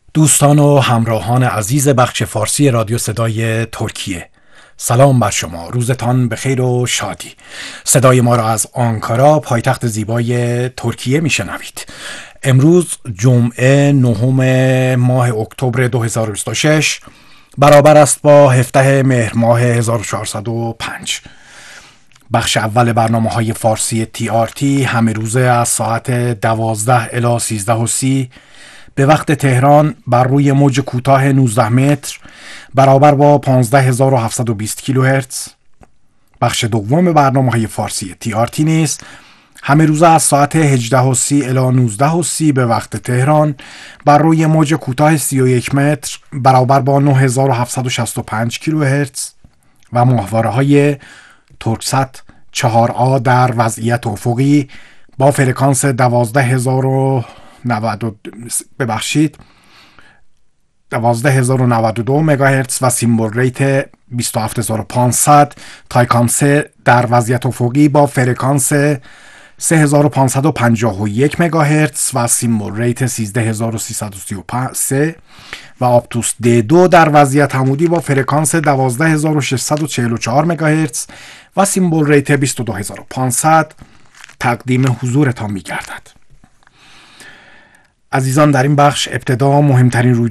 دوستان و همراهان عزیز بخش فارسی رادیو صدای ترکیه، سلام بر شما. روزتان بخیر و شادی. صدای ما را از آنکارا، پایتخت زیبای ترکیه میشنوید. امروز جمعه 9 ماه اکتبر 2026 برابر است با 17 مهر ماه 1405. بخش اول برنامه‌های فارسی TRT همه روزه از ساعت 12 الی 13:30 به وقت تهران بر روی موج کوتاه 19 متر برابر با 15720 کیلوهرتز. بخش دوم برنامه‌های فارسی TRT نیز همه روزه از ساعت 18:30 الی 19:30 به وقت تهران بر روی موج کوتاه 31 متر برابر با 9765 کیلوهرتز و ماهواره‌های ترکست 4A در وضعیت افقی با فرکانس 12092 مگاهرتز و سیمبل ریت 27500 تایکان 3 در وضعیت افقی با فرکانس 3551 مگاهرتز و سیمبل ریت 13333 و آپتوس D2 در وضعیت عمودی با فرکانس 12644 مگاهرتز و سیمبل ریت 22500 تقدیم حضورتان می گردد. عزیزان، در این بخش ابتدا مهمترین